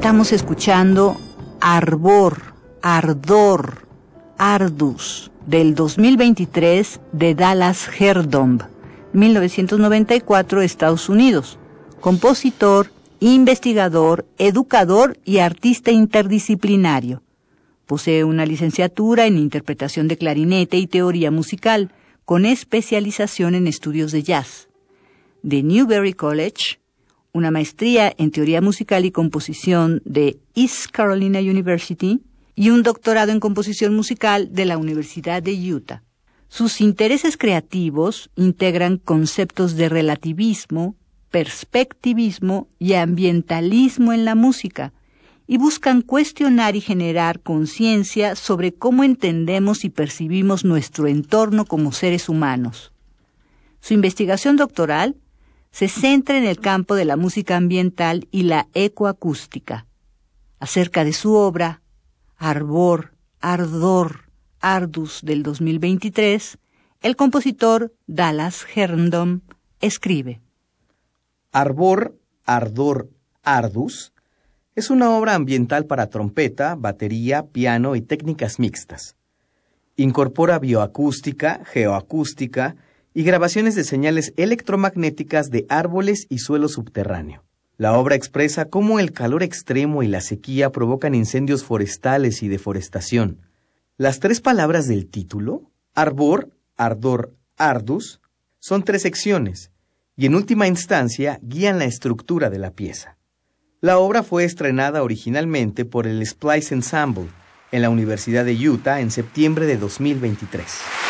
Estamos escuchando Arbor, Ardor, Ardus, del 2023 de Dallas Herdom, 1994, Estados Unidos. Compositor, investigador, educador y artista interdisciplinario. Posee una licenciatura en interpretación de clarinete y teoría musical, con especialización en estudios de jazz. De Newberry College, una maestría en teoría musical y composición de East Carolina University y un doctorado en composición musical de la Universidad de Utah. Sus intereses creativos integran conceptos de relativismo, perspectivismo y ambientalismo en la música, y buscan cuestionar y generar conciencia sobre cómo entendemos y percibimos nuestro entorno como seres humanos. Su investigación doctoral se centra en el campo de la música ambiental y la ecoacústica. Acerca de su obra, Arbor, Ardor, Ardus del 2023, el compositor Dallas Herdom escribe: Arbor, Ardor, Ardus es una obra ambiental para trompeta, batería, piano y técnicas mixtas. Incorpora bioacústica, geoacústica y grabaciones de señales electromagnéticas de árboles y suelo subterráneo. La obra expresa cómo el calor extremo y la sequía provocan incendios forestales y deforestación. Las 3 palabras del título, Arbor, Ardor, Ardus, son 3 secciones y en última instancia guían la estructura de la pieza. La obra fue estrenada originalmente por el Splice Ensemble en la Universidad de Utah en septiembre de 2023.